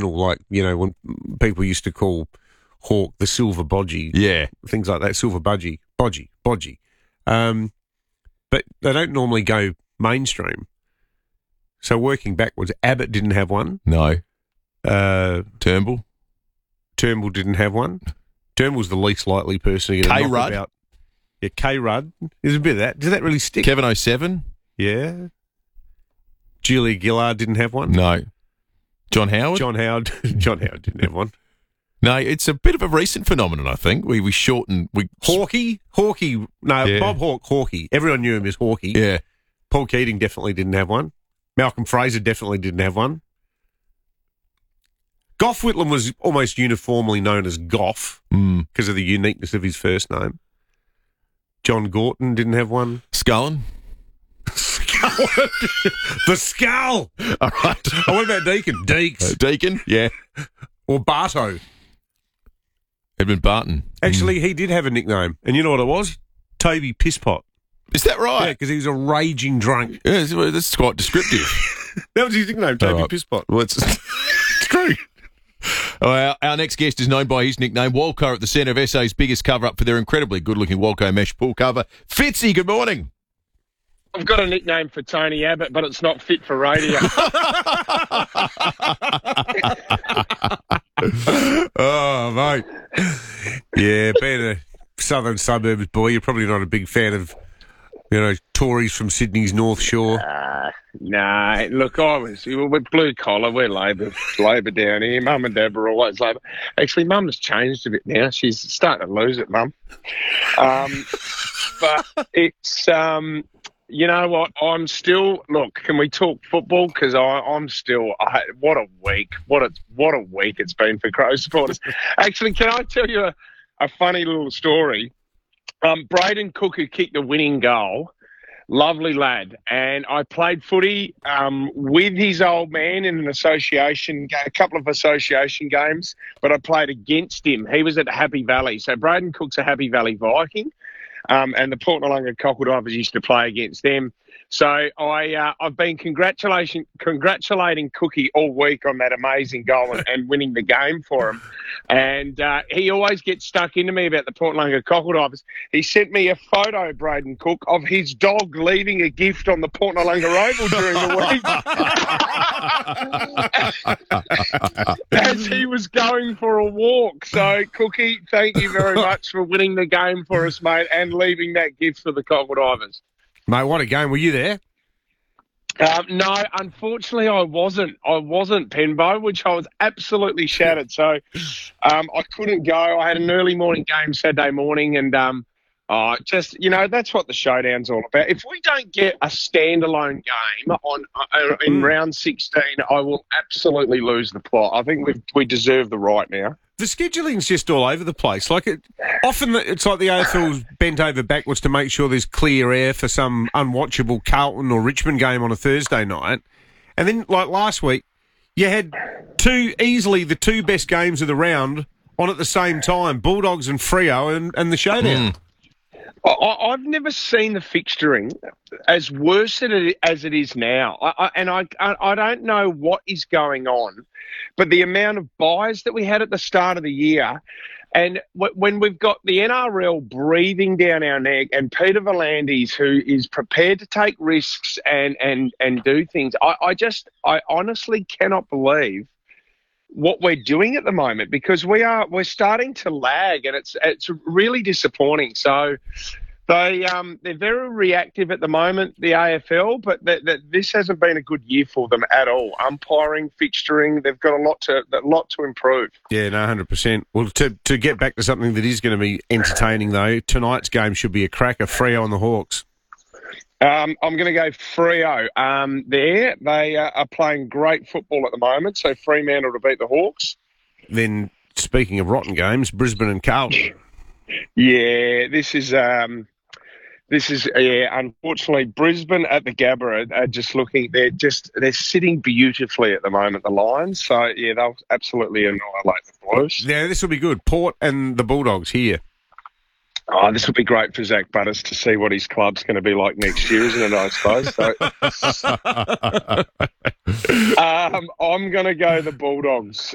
traditional, like, when people used to call Hawk the silver bodgy. Yeah. Things like that, silver bodgy. But they don't normally go mainstream. So working backwards, Abbott didn't have one. No. Turnbull didn't have one. Turnbull's the least likely person to get a K-Rudd. knockabout. Yeah, K-Rudd. There's a bit of that. Does that really stick? Kevin 07? Yeah. Julia Gillard didn't have one. No. John Howard? John Howard didn't have one. No, it's a bit of a recent phenomenon, I think. We shortened... Hawkey? No, Yeah. Bob Hawke, Hawkey. Everyone knew him as Hawkey. Yeah. Paul Keating definitely didn't have one. Malcolm Fraser definitely didn't have one. Gough Whitlam was almost uniformly known as Gough because of the uniqueness of his first name. John Gorton didn't have one. Scullen? The Skull! All right. Oh, what about Deacon? Deeks. Deacon? Yeah. Or Barto. Edmund Barton. Actually, he did have a nickname. And you know what it was? Toby Pisspot. Is that Yeah, right? because he was a raging drunk. Yeah, that's quite descriptive. That was his nickname, Toby right. Pisspot. Well, it's true. Our next guest is known by his nickname, Walco, at the centre of SA's biggest cover-up for their incredibly good-looking Walco mesh pool cover. Fitzy, good morning. I've got a nickname for Tony Abbott, but it's not fit for radio. Oh, mate. Yeah, being a southern suburbs boy, you're probably not a big fan of, Tories from Sydney's North Shore. No, look, we're blue collar, we're Labor down here. Mum and Dad were always Labor. Actually, Mum's changed a bit now. She's starting to lose it, Mum. But it's, you know what? I'm still, look, can we talk football? Because I'm still, what a week. What a week it's been for Crow supporters. Actually, can I tell you a funny little story? Braden Cook, who kicked the winning goal, lovely lad, and I played footy with his old man in a couple of association games, but I played against him. He was at Happy Valley. So Braden Cook's a Happy Valley Viking, and the Port Noarlunga Cockledivers used to play against them. So I've been congratulating Cookie all week on that amazing goal and winning the game for him. And he always gets stuck into me about the Port Noarlunga Cockledivers. He sent me a photo, Braden Cook, of his dog leaving a gift on the Port Noarlunga Oval during the week as he was going for a walk. So, Cookie, thank you very much for winning the game for us, mate, and leaving that gift for the Cockledivers. Mate, what a game. Were you there? No, unfortunately, I wasn't. Penbo, which I was absolutely shattered. So I couldn't go. I had an early morning game Saturday morning, and that's what the showdown's all about. If we don't get a standalone game in round 16, I will absolutely lose the plot. I think we deserve the right now. The scheduling's just all over the place. Often it's like the AFL's bent over backwards to make sure there's clear air for some unwatchable Carlton or Richmond game on a Thursday night. And then, like last week, you had easily the two best games of the round on at the same time, Bulldogs and Freo and the showdown. I've never seen the fixturing as worse as it is now. I don't know what is going on, but the amount of buys that we had at the start of the year, and when we've got the NRL breathing down our neck and Peter V'landys, who is prepared to take risks and do things, I honestly cannot believe what we're doing at the moment, because we're starting to lag, and it's really disappointing. So they're very reactive at the moment, the AFL, but this hasn't been a good year for them at all. Umpiring, fixturing, they've got a lot to improve. Yeah, no, 100%. Well, to get back to something that is going to be entertaining though, tonight's game should be a cracker. Freo and the Hawks. I'm going to go Freo. They are playing great football at the moment, so Fremantle to beat the Hawks. Then, speaking of rotten games, Brisbane and Carlton. Yeah, this is unfortunately Brisbane at the Gabba are just looking. They're sitting beautifully at the moment, the Lions. So yeah, they'll absolutely annihilate the Blues. Yeah, this will be good. Port and the Bulldogs here. Oh, this will be great for Zach Butters to see what his club's going to be like next year, isn't it, I suppose? So, I'm going to go the Bulldogs.